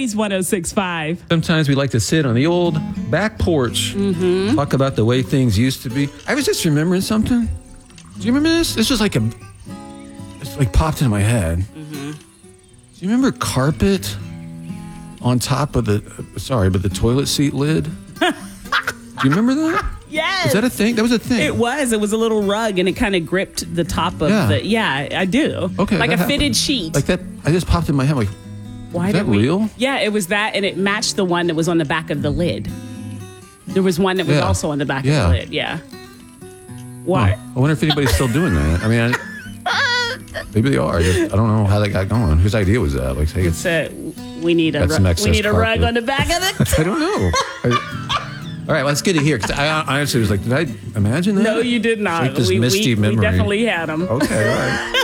Blaze 106.5. Sometimes we like to sit on the old back porch, talk about the way things used to be. I was just remembering something. Do you remember this? This was like it's like popped into my head. Do you remember carpet on top of the toilet seat lid? Do you remember that? Yes. Is that a thing? That was a thing. It was. It was a little rug, and it kind of gripped the top of the... Yeah, I do. Okay. Like a fitted sheet. Like that. I just popped in my head like, Why is that real? Yeah, it was that, and it matched the one that was on the back of the lid. There was one that was also on the back of the lid. Yeah. Why? Huh. I wonder if anybody's still doing that. I mean, maybe they are. I don't know how that got going. Whose idea was that? Like, hey, we need a rug on the back of it. I don't know. All right, let's get it here. Because I honestly was like, did I imagine that? No, you did not. Like this misty memory. We definitely had them. Okay, all right.